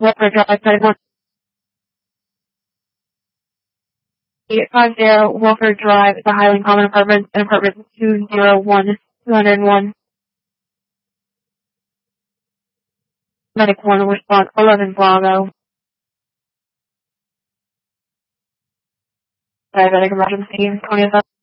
Walker Drive, Medic 1. 850 Walker Drive, the Highland Common Apartments, and apartment 201. Medic 1, response 11 Bravo. Diabetic emergency, 20th.